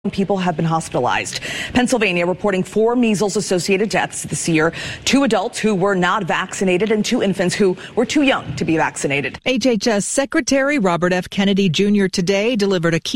People have been hospitalized. Pennsylvania reporting 4 measles-associated deaths this year, 2 adults who were not vaccinated and 2 infants who were too young to be vaccinated. HHS Secretary Robert F. Kennedy Jr. today delivered a key